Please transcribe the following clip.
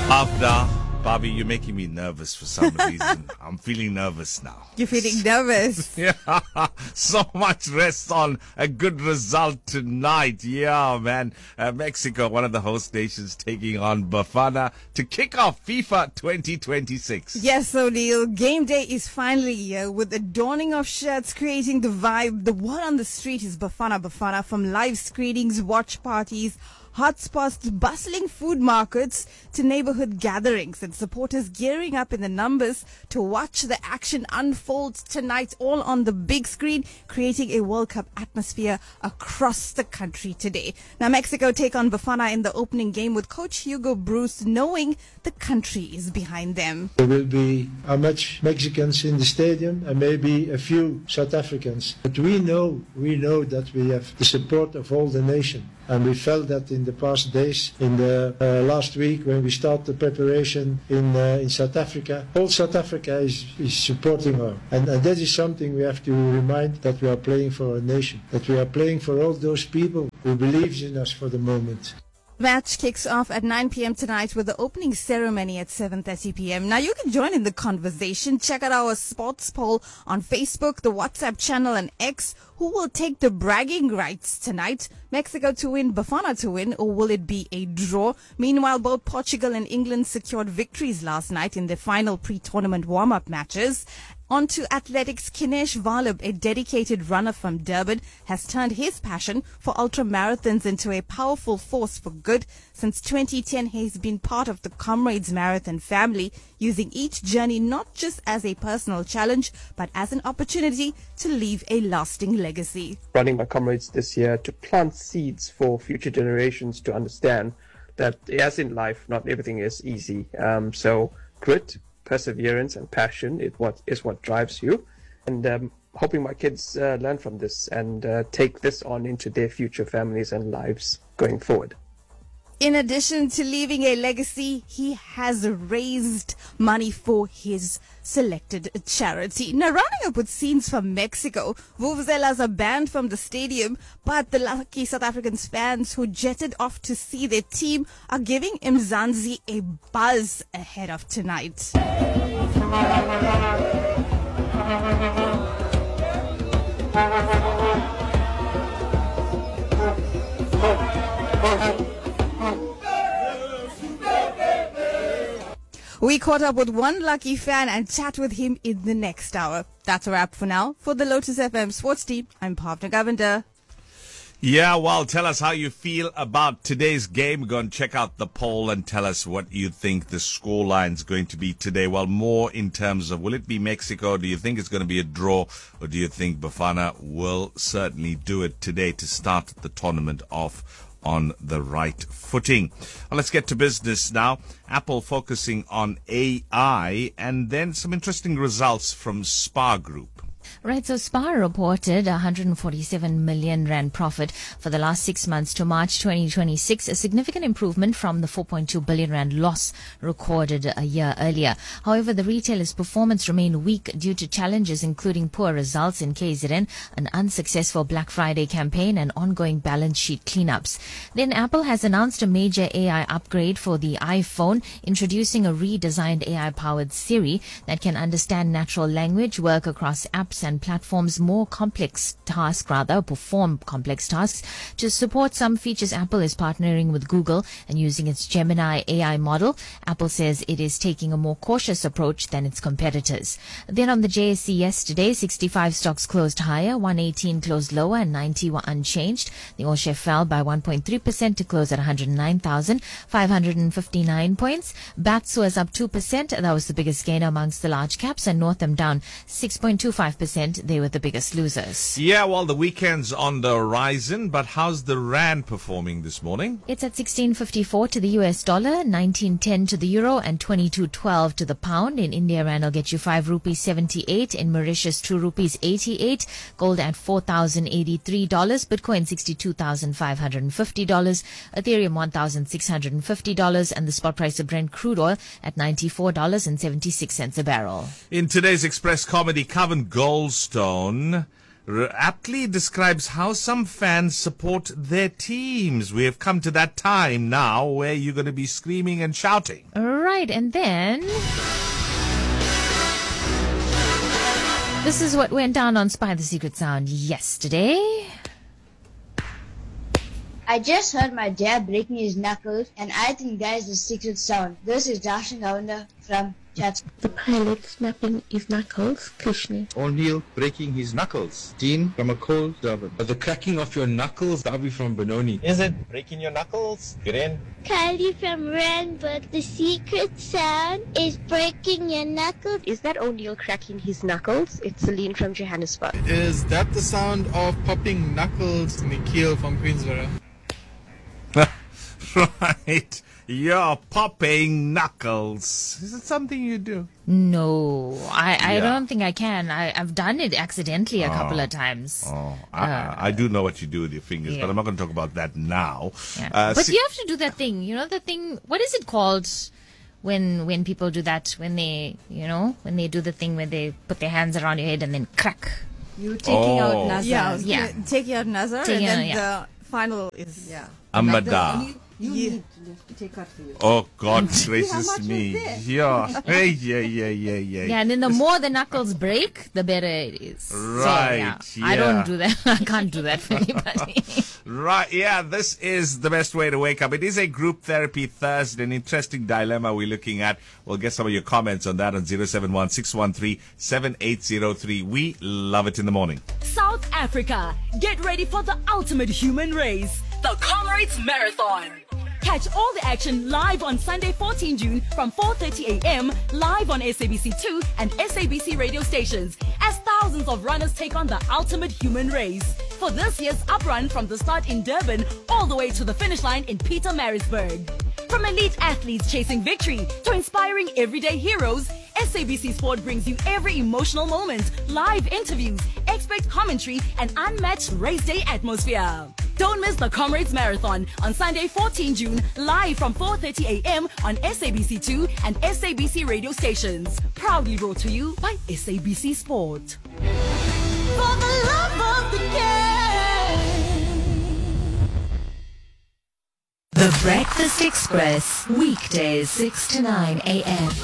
After, Bobby, you're making me nervous for some reason. I'm feeling nervous now. You're feeling nervous. Yeah, so much rest on a good result tonight. Yeah, man. Mexico, one of the host nations, taking on Bafana to kick off FIFA 2026. Yes, O'Neil. Game day is finally here with the donning of shirts creating the vibe. The word on the street is Bafana Bafana, from live screenings, watch parties, hotspots to bustling food markets to neighborhood gatherings, and supporters gearing up in the numbers to watch the action unfold tonight, all on the big screen, creating a World Cup atmosphere across the country today. Now, Mexico take on Bafana in the opening game with Coach Hugo Bruce knowing the country is behind them. There will be how much Mexicans in the stadium and maybe a few South Africans. But we know that we have the support of all the nation. And we felt that in the past days, in the last week when we start the preparation in South Africa, all South Africa is supporting her. And that is something we have to remind, that we are playing for our nation, that we are playing for all those people who believes in us for the moment. Match kicks off at 9 p.m. tonight with the opening ceremony at 7:30 p.m. Now, you can join in the conversation. Check out our sports poll on Facebook, the WhatsApp channel, and X. Who will take the bragging rights tonight? Mexico to win, Bafana to win, or will it be a draw? Meanwhile, both Portugal and England secured victories last night in their final pre-tournament warm-up matches. On to athletics. Kinesh Valib, a dedicated runner from Durban, has turned his passion for ultramarathons into a powerful force for good. Since 2010, he's been part of the Comrades Marathon family, using each journey not just as a personal challenge, but as an opportunity to leave a lasting legacy. Running my Comrades this year to plant seeds for future generations to understand that, as in life, not everything is easy. So grit, perseverance and passion is what drives you, and hoping my kids learn from this and take this on into their future families and lives going forward. In addition to leaving a legacy, he has raised money for his selected charity. Now, rounding up with scenes from Mexico, vuvuzelas are banned from the stadium, but the lucky South African fans who jetted off to see their team are giving Mzansi a buzz ahead of tonight. We caught up with one lucky fan and chat with him in the next hour. That's a wrap for now. For the Lotus FM Sports Team, I'm Pavna Govender. Yeah, well, tell us how you feel about today's game. Go and check out the poll and tell us what you think the scoreline's going to be today. Well, more in terms of, will it be Mexico? Do you think it's going to be a draw? Or do you think Bafana will certainly do it today to start the tournament off on the right footing? Well, let's get to business now. Apple focusing on AI, and then some interesting results from Spar Group. Right, so Spar reported 147 million rand profit for the last 6 months to March 2026, a significant improvement from the 4.2 billion rand loss recorded a year earlier. However, the retailer's performance remained weak due to challenges including poor results in KZN, an unsuccessful Black Friday campaign, and ongoing balance sheet cleanups. Then Apple has announced a major AI upgrade for the iPhone, introducing a redesigned AI-powered Siri that can understand natural language, work across apps and platforms, perform complex tasks. To support some features, Apple is partnering with Google and using its Gemini AI model. Apple says it is taking a more cautious approach than its competitors. Then on the JSE yesterday, 65 stocks closed higher, 118 closed lower, and 90 were unchanged. The All-Share fell by 1.3% to close at 109,559 points. BATS was up 2%. That was the biggest gainer amongst the large caps, and Northam down 6.25%. They were the biggest losers. Yeah, well, the weekend's on the horizon, but how's the Rand performing this morning? It's at 16.54 to the US dollar, 19.10 to the euro, and 22.12 to the pound. In India, Rand will get you 5 rupees 78. In Mauritius, 2 rupees 88. Gold at $4,083. Bitcoin $62,550. Ethereum $1,650. And the spot price of Brent crude oil at $94.76 a barrel. In today's Express Comedy, Coven Goldstone aptly describes how some fans support their teams. We have come to that time now where you're going to be screaming and shouting. Right. right, and then this is what went down on Spy the Secret Sound yesterday. I just heard my dad breaking his knuckles, and I think that is the secret sound. This is Darshan Gawanda from Chats. The pilot snapping his knuckles, Krishna. O'Neill breaking his knuckles. Dean from a cold Durban. The cracking of your knuckles, Darby from Benoni. Is it breaking your knuckles? Gren? Kylie from Randburg. The secret sound is breaking your knuckles. Is that O'Neill cracking his knuckles? It's Celine from Johannesburg. Is that the sound of popping knuckles? Nikhil from Queensborough. Right. You're popping knuckles. Is it something you do? No, I don't think I can. I've done it accidentally a couple of times. I do know what you do with your fingers, but I'm not going to talk about that now. Yeah. But you have to do that thing. You know the thing, what is it called when people do that? When they, when they do the thing where they put their hands around your head and then crack. You taking out Nazar. Yeah. Taking out Nazar, and then the final is Amada. You need to take out for you. Oh, God gracious me. Yeah. Yeah, and then the more the knuckles break, the better it is. Right. So, I don't do that. I can't do that for anybody. Right. Yeah, this is the best way to wake up. It is a group therapy Thursday, an interesting dilemma we're looking at. We'll get some of your comments on that on 071-613-7803. We love it in the morning. South Africa, get ready for the ultimate human race, the Comrades Marathon. Catch all the action live on Sunday, 14 June from 4:30 a.m. live on SABC2 and SABC radio stations as thousands of runners take on the ultimate human race. For this year's uprun from the start in Durban all the way to the finish line in Pietermaritzburg. From elite athletes chasing victory to inspiring everyday heroes, SABC Sport brings you every emotional moment, live interviews, expert commentary, and unmatched race day atmosphere. Don't miss the Comrades Marathon on Sunday, 14 June, live from 4:30 a.m. on SABC2 and SABC radio stations. Proudly brought to you by SABC Sport. For the love of the game. The Breakfast Express, weekdays 6 to 9 a.m.